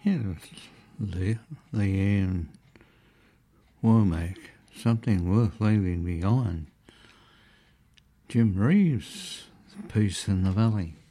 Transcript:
Yeah, Leanne Womack, Something Worth Leaving Behind. Jim Reeves, Peace in the Valley.